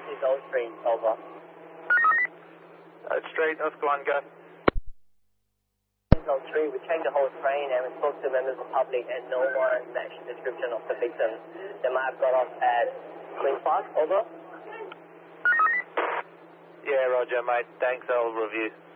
is Old Street, over. Old Street, Oscar 1, go. Old Street, we checked the whole train and we spoke to members of the public and no one matched the description of the victim. They might have got off at Queen's Park, over. Yeah, roger, mate. Thanks, I'll review.